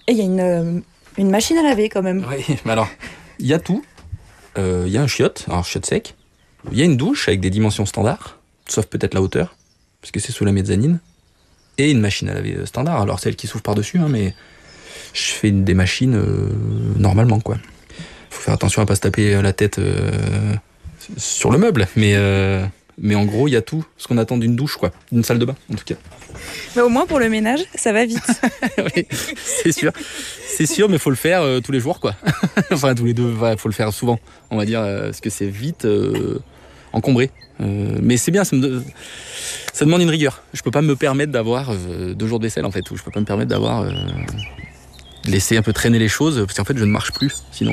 Et il y a une machine à laver quand même. Oui, mais alors, il y a tout. Il y a un chiotte sec. Il y a une douche avec des dimensions standards, sauf peut-être la hauteur, parce que c'est sous la mezzanine. Et une machine à laver standard, alors celle qui s'ouvre par-dessus, mais je fais des machines normalement, quoi. Faut faire attention à pas se taper la tête sur le meuble, mais en gros, il y a tout ce qu'on attend d'une douche, quoi, d'une salle de bain, en tout cas. Mais au moins pour le ménage, ça va vite. Oui, c'est sûr. C'est sûr, mais faut le faire tous les jours, quoi. Enfin, tous les deux, faut le faire souvent, on va dire, parce que c'est vite encombré. Mais c'est bien, ça demande une rigueur. Je peux pas me permettre d'avoir 2 jours de vaisselle, en fait, ou je peux pas me permettre d'avoir laisser un peu traîner les choses, parce qu'en fait, je ne marche plus, sinon.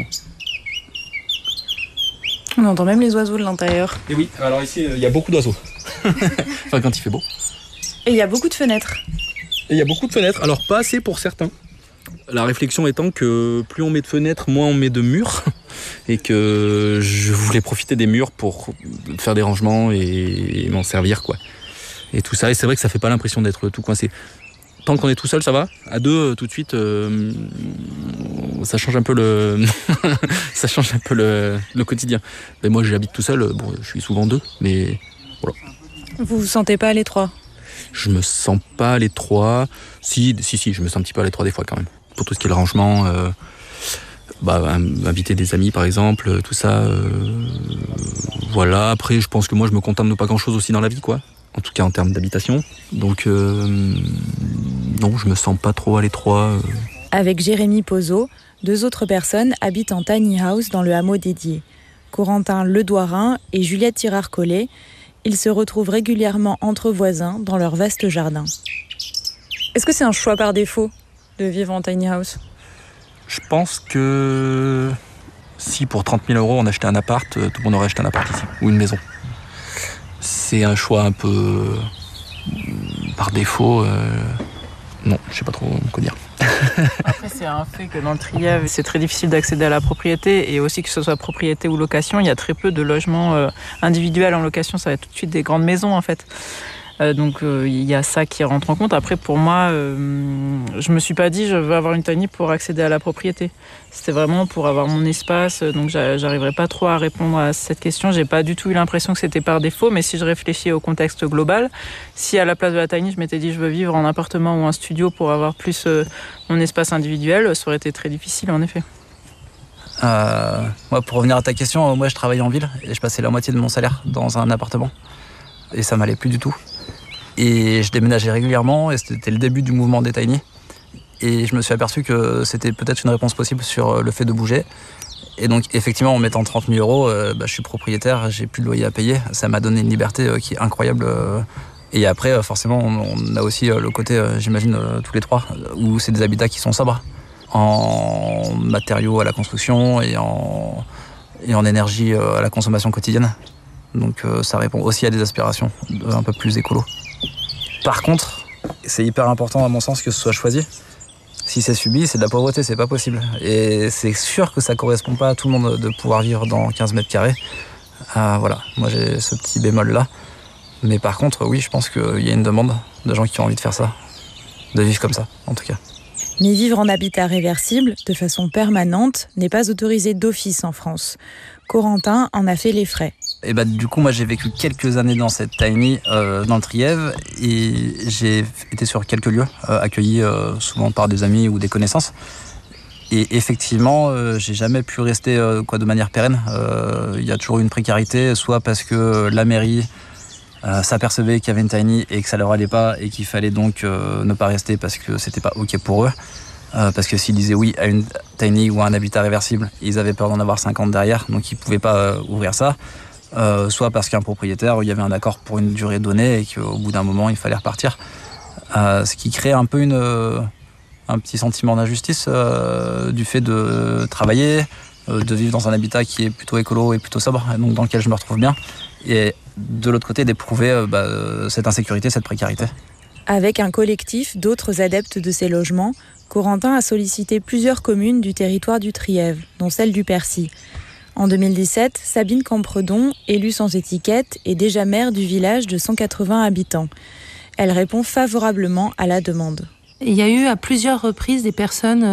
On entend même les oiseaux de l'intérieur. Et oui, alors ici, il y a beaucoup d'oiseaux. Enfin, quand il fait beau. Et il y a beaucoup de fenêtres. Et il y a beaucoup de fenêtres, alors pas assez pour certains. La réflexion étant que plus on met de fenêtres, moins on met de murs. Et que je voulais profiter des murs pour faire des rangements et m'en servir, quoi. Et tout ça, et c'est vrai que ça fait pas l'impression d'être tout coincé. Tant qu'on est tout seul, ça va. À deux, tout de suite, ça change un peu ça change un peu le quotidien. Mais moi, j'habite tout seul. Bon, je suis souvent 2, mais voilà. Vous vous sentez pas à l'étroit? Je me sens pas à l'étroit. Si, je me sens un petit peu à l'étroit des fois quand même. Pour tout ce qui est le rangement, inviter des amis par exemple, tout ça. Voilà. Après, je pense que moi, je me contente de pas grand-chose aussi dans la vie, quoi. En tout cas en termes d'habitation. Donc non, je me sens pas trop à l'étroit. Avec Jérémy Pozzo, 2 autres personnes habitent en tiny house dans le hameau dédié. Corentin Ledouarin et Juliette Tirard-Collet. Ils se retrouvent régulièrement entre voisins dans leur vaste jardin. Est-ce que c'est un choix par défaut de vivre en tiny house? Je pense que si pour 30 000 € on achetait un appart, tout le monde aurait acheté un appart ici, ou une maison. C'est un choix un peu par défaut. Non, je sais pas trop quoi dire. Après, c'est un fait que dans le Trièves, c'est très difficile d'accéder à la propriété, et aussi que ce soit propriété ou location, il y a très peu de logements individuels en location. Ça va être tout de suite des grandes maisons, en fait. Donc il y a ça qui rentre en compte. Après, pour moi, je me suis pas dit je veux avoir une tiny pour accéder à la propriété. C'était vraiment pour avoir mon espace. Donc j'arriverai pas trop à répondre à cette question. J'ai pas du tout eu l'impression que c'était par défaut. Mais si je réfléchis au contexte global, si à la place de la tiny je m'étais dit je veux vivre en appartement ou en studio pour avoir plus mon espace individuel, ça aurait été très difficile en effet. Moi, pour revenir à ta question, moi je travaillais en ville et je passais la moitié de mon salaire dans un appartement. Et ça m'allait plus du tout. Et je déménageais régulièrement et c'était le début du mouvement des tiny. Et je me suis aperçu que c'était peut-être une réponse possible sur le fait de bouger. Et donc effectivement, en mettant 30 000 €, je suis propriétaire, j'ai plus de loyer à payer. Ça m'a donné une liberté qui est incroyable. Et après, forcément, on a aussi le côté, j'imagine, tous les trois, où c'est des habitats qui sont sobres. En matériaux à la construction et en énergie à la consommation quotidienne. Donc ça répond aussi à des aspirations un peu plus écolo. Par contre, c'est hyper important à mon sens que ce soit choisi. Si c'est subi, c'est de la pauvreté, c'est pas possible. Et c'est sûr que ça correspond pas à tout le monde de pouvoir vivre dans 15 mètres carrés. Voilà, moi j'ai ce petit bémol là. Mais par contre, oui, je pense qu'il y a une demande de gens qui ont envie de faire ça. De vivre comme ça, en tout cas. Mais vivre en habitat réversible, de façon permanente, n'est pas autorisé d'office en France. Corentin en a fait les frais. Et du coup, moi j'ai vécu quelques années dans cette tiny dans le Trièves et j'ai été sur quelques lieux accueillis souvent par des amis ou des connaissances. Et effectivement, j'ai jamais pu rester de manière pérenne. Il y a toujours eu une précarité, soit parce que la mairie s'apercevait qu'il y avait une tiny et que ça leur allait pas et qu'il fallait donc ne pas rester parce que c'était pas ok pour eux. Parce que s'ils disaient oui à une tiny ou à un habitat réversible, ils avaient peur d'en avoir 50 derrière, donc ils pouvaient pas ouvrir ça. Soit parce qu'un propriétaire, il y avait un accord pour une durée donnée et qu'au bout d'un moment, il fallait repartir. Ce qui crée un peu un petit sentiment d'injustice du fait de travailler, de vivre dans un habitat qui est plutôt écolo et plutôt sobre, et donc dans lequel je me retrouve bien. Et de l'autre côté, d'éprouver cette insécurité, cette précarité. Avec un collectif d'autres adeptes de ces logements, Corentin a sollicité plusieurs communes du territoire du Trièves, dont celle du Percy. En 2017, Sabine Campredon, élue sans étiquette, est déjà maire du village de 180 habitants. Elle répond favorablement à la demande. Il y a eu à plusieurs reprises des personnes